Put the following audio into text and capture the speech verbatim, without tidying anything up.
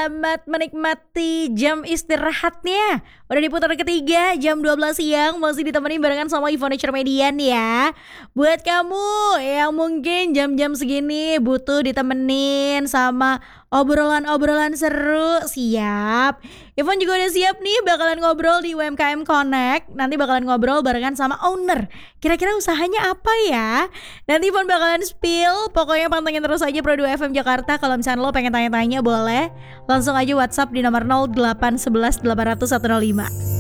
selamat menikmati jam istirahatnya. Udah di putaran ketiga jam dua belas siang, masih ditemani barengan sama Ivo Nature Median ya. Buat kamu yang mungkin jam-jam segini butuh ditemenin sama obrolan-obrolan seru, siap. Ivon juga udah siap nih bakalan ngobrol di U M K M Connect. Nanti bakalan ngobrol barengan sama owner. Kira-kira usahanya apa ya? Nanti Ivon bakalan spill. Pokoknya pantengin terus aja Pro dua F M Jakarta. Kalau misalnya lo pengen tanya-tanya boleh langsung aja WhatsApp di nomor nol delapan satu satu delapan nol satu nol lima.